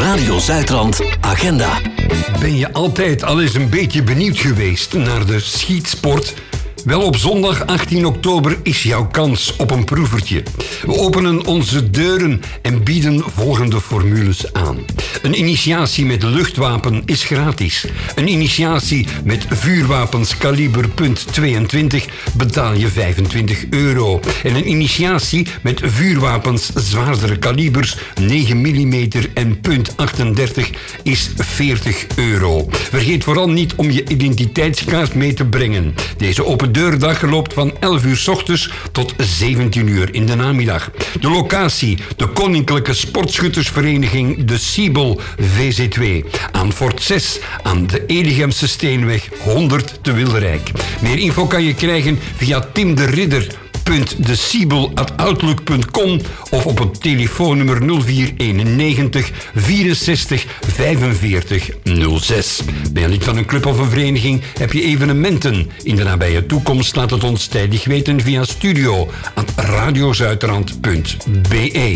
Radio Zuidrand Agenda. Ben je altijd al eens een beetje benieuwd geweest naar de schietsport? Wel, op zondag 18 oktober is jouw kans op een proevertje. We openen onze deuren en bieden volgende formules aan. Een initiatie met luchtwapen is gratis. Een initiatie met vuurwapens kaliber .22 betaal je €25. En een initiatie met vuurwapens zwaardere kalibers 9 mm en .38 is €40. Vergeet vooral niet om je identiteitskaart mee te brengen. Deze open deurdag loopt van 11 uur 's ochtends tot 17 uur in de namiddag. De locatie, de Koninklijke Sportschuttersvereniging De Siebel VZ2. Aan Fort 6 aan de Eligemse Steenweg 100 te Wilrijk. Meer info kan je krijgen via Tim de Ridder .desiebel@outlook.com of op het telefoonnummer 0491 64 45 06. Ben je lid van een club of een vereniging? Heb je evenementen in de nabije toekomst? Laat het ons tijdig weten via studio@radiozuidrand.be.